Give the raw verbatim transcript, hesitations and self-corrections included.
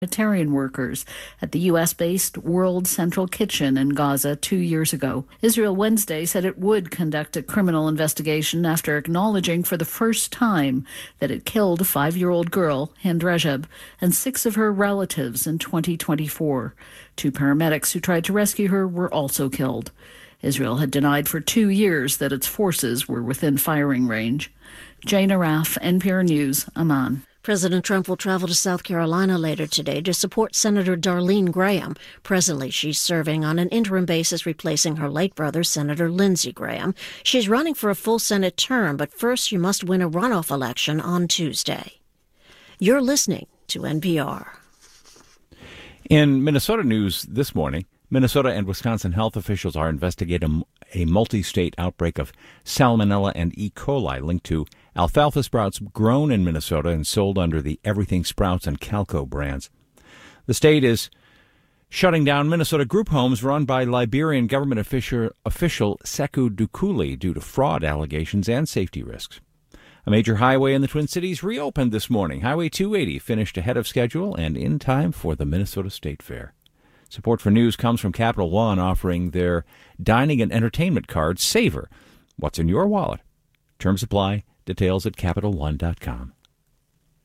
humanitarian workers at the U S-based World Central Kitchen in Gaza two years ago. Israel Wednesday said it would conduct a criminal investigation after acknowledging for the first time that it killed a five-year-old girl, Hind Rajab, and six of her relatives in twenty twenty-four. Two paramedics who tried to rescue her were also killed. Israel had denied for two years that its forces were within firing range. Jane Araf, N P R News, Amman. President Trump will travel to South Carolina later today to support Senator Darlene Graham. Presently, she's serving on an interim basis, replacing her late brother, Senator Lindsey Graham. She's running for a full Senate term, but first she must win a runoff election on Tuesday. You're listening to N P R. In Minnesota news this morning, Minnesota and Wisconsin health officials are investigating a multi-state outbreak of Salmonella and E. coli linked to alfalfa sprouts grown in Minnesota and sold under the Everything Sprouts and Calco brands. The state is shutting down Minnesota group homes run by Liberian government official, official Sekou Dukuli due to fraud allegations and safety risks. A major highway in the Twin Cities reopened this morning. Highway two eighty finished ahead of schedule and in time for the Minnesota State Fair. Support for news comes from Capital One, offering their dining and entertainment card, Savor. What's in your wallet? Terms apply. Details at Capital One dot com.